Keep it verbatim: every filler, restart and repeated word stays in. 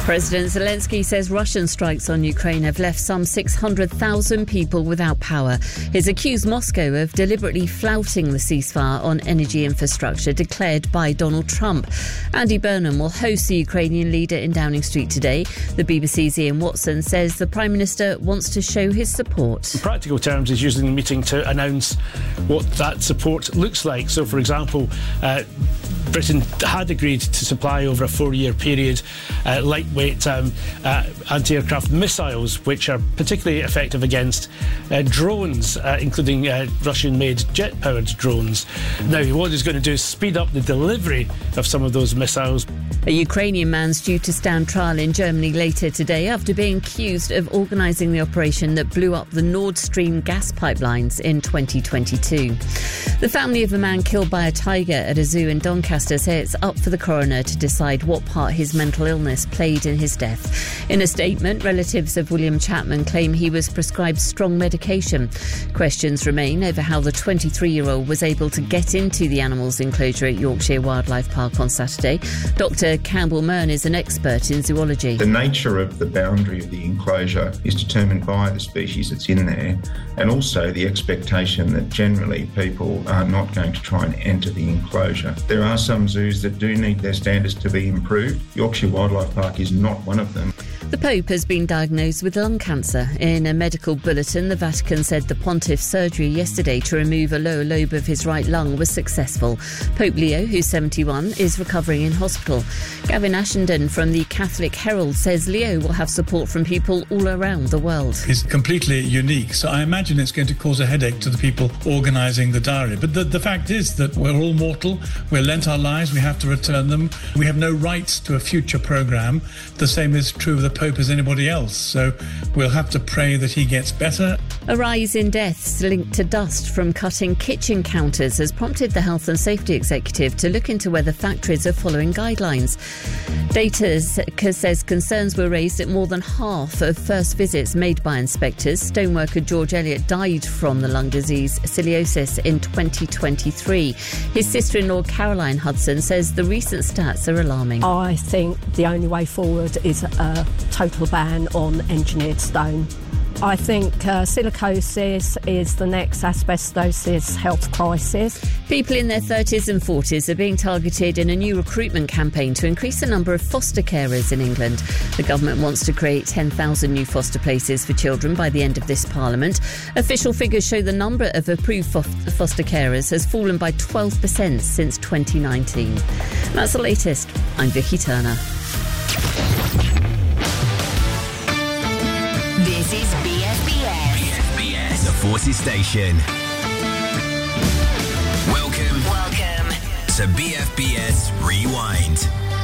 President Zelensky says Russian strikes on Ukraine have left some six hundred thousand people without power. He's accused Moscow of deliberately flouting the ceasefire on energy infrastructure declared by Donald Trump. Andy Burnham will host the Ukrainian leader in Downing Street today. The B B C's Ian Watson says the Prime Minister wants to show his support. In practical terms, he's using the meeting to announce what that support looks like. So, for example, uh, Britain had agreed to supply over a four-year period uh, lightweight um, uh, anti-aircraft missiles, which are particularly effective against uh, drones, uh, including uh, Russian-made jet-powered drones. Now, what he's going to do is speed up the delivery of some of those missiles. A Ukrainian man's due to stand trial in Germany later today after being accused of organising the operation that blew up the Nord Stream gas pipelines in twenty twenty-two. The family of a man killed by a tiger at a zoo in Doncaster say it's up for the coroner to decide what part his mental illness played in his death. In a statement, relatives of William Chapman claim he was prescribed strong medication. Questions remain over how the twenty-three-year-old was able to get into the animals' enclosure at Yorkshire Wildlife Park on Saturday. Doctor Campbell Mern is an expert in zoology. The nature of the boundary of the enclosure is determined by the species that's in there, and also the expectation that generally people are not going to try and enter the enclosure. There are some zoos that do need their standards to be improved. Yorkshire Wildlife Park is not one of them. The Pope has been diagnosed with lung cancer. In a medical bulletin, the Vatican said the pontiff's surgery yesterday to remove a lower lobe of his right lung was successful. Pope Leo, who's seventy-one, is recovering in hospital. Gavin Ashenden from the Catholic Herald says Leo will have support from people all around the world. It's completely unique, so I imagine it's going to cause a headache to the people organising the diary. But the, the fact is that we're all mortal, we're lent our lives, we have to return them. We have no rights to a future programme. The same is true of the Pope as anybody else, so we'll have to pray that he gets better. A rise in deaths linked to dust from cutting kitchen counters has prompted the Health and Safety Executive to look into whether factories are following guidelines. Data says concerns were raised at more than half of first visits made by inspectors. Stoneworker George Elliott died from the lung disease cilicosis in twenty twenty-three. His sister-in-law Caroline Hudson says the recent stats are alarming. I think the only way forward is a total ban on engineered stone. I think uh, silicosis is the next asbestosis health crisis. People in their thirties and forties are being targeted in a new recruitment campaign to increase the number of foster carers in England. The government wants to create ten thousand new foster places for children by the end of this Parliament. Official figures show the number of approved fo- foster carers has fallen by twelve percent since twenty nineteen. That's the latest. I'm Vicky Turner. This is B F B S. B F B S, the Forces Station. Welcome. Welcome to B F B S Rewind.